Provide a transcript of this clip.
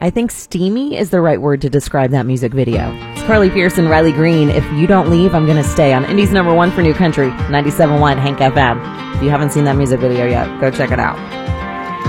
I think steamy is the right word to describe that music video. It's Carly Pearson, Riley Green. If you don't leave, I'm going to stay on Indy's #1 for New Country, 97.1 Hank FM. If you haven't seen that music video yet, go check it out.